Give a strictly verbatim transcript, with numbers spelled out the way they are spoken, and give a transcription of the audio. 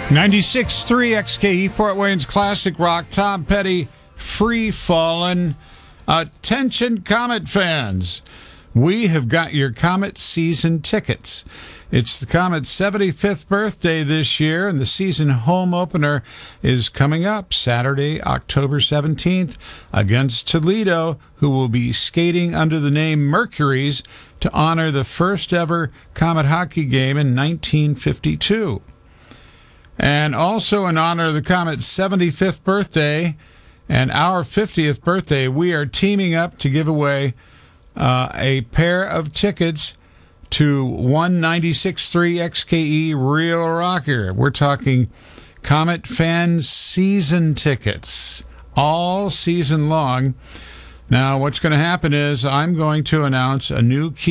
ninety-six point three X K E Fort Wayne's Classic Rock. Tom Petty, Free Fallin'. Attention, Comet fans. We have got your Comet season tickets. It's the Comet's seventy-fifth birthday this year, and the season home opener is coming up Saturday, October seventeenth, against Toledo, who will be skating under the name Mercuries to honor the first ever Comet hockey game in nineteen fifty-two. And also in honor of the Comet's seventy-fifth birthday and our fiftieth birthday, we are teaming up to give away uh, a pair of tickets to one ninety-six point three X K E Real Rocker. We're talking Comet fan season tickets all season long. Now, what's going to happen is I'm going to announce a new key